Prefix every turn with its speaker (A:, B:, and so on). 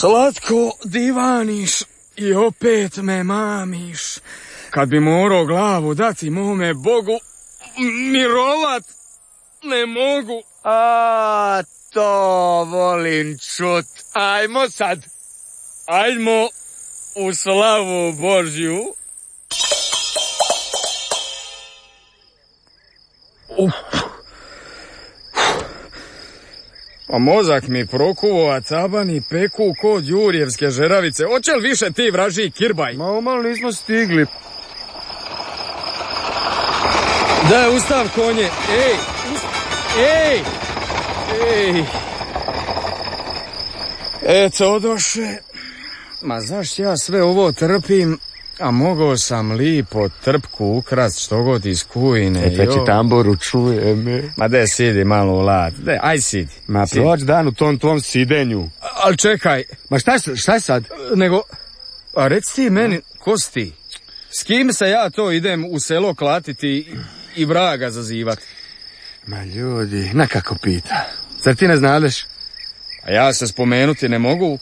A: Slatko divaniš i opet me mamiš. Kad bi morao glavu dati mome Bogu, mirovat ne mogu.
B: A, to volim čut. Ajmo sad.
A: Ajmo u slavu Božju. A mozak mi prokuvo, a cabani peku kod Jurjevske žeravice. Hoće li više ti vraži kirbaj?
B: Ma umalo nismo stigli.
A: Daj, ustav konje. Ej! Eto, odoše. Ma zašto ja sve ovo trpim, a mogao sam lipo trpku ukrast što god iz kujine.
B: Peći tamboru čuje me.
A: Ma de sidi malo u lad. Aj sidi.
B: Ma proć dan u tom tvom sidenju.
A: Ali čekaj.
B: Ma šta je sad?
A: Nego, a reci ti meni, ko si ti? S kim se ja to idem u selo klatiti i vraga zazivati?
B: Ma ljudi, na kako pita. Zar ti ne znadeš?
A: A ja se spomenuti ne mogu,